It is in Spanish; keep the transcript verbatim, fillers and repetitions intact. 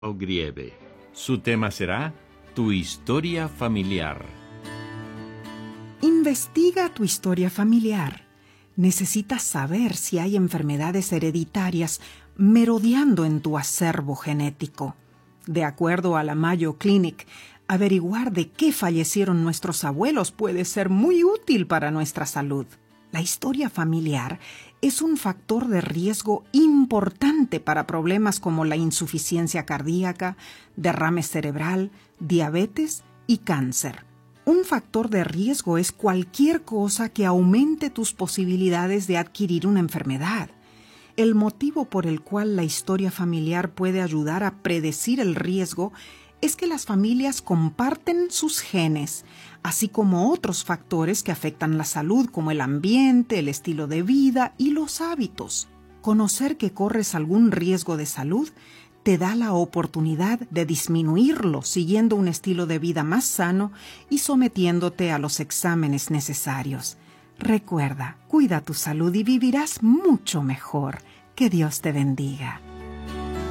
Grieve. Su tema será Tu historia familiar. Investiga tu historia familiar. Necesitas saber si hay enfermedades hereditarias merodeando en tu acervo genético. De acuerdo a la Mayo Clinic, averiguar de qué fallecieron nuestros abuelos puede ser muy útil para nuestra salud. La historia familiar es un factor de riesgo importante para problemas como la insuficiencia cardíaca, derrame cerebral, diabetes y cáncer. Un factor de riesgo es cualquier cosa que aumente tus posibilidades de adquirir una enfermedad. El motivo por el cual la historia familiar puede ayudar a predecir el riesgo es que las familias comparten sus genes, así como otros factores que afectan la salud, como el ambiente, el estilo de vida y los hábitos. Conocer que corres algún riesgo de salud te da la oportunidad de disminuirlo siguiendo un estilo de vida más sano y sometiéndote a los exámenes necesarios. Recuerda, cuida tu salud y vivirás mucho mejor. Que Dios te bendiga.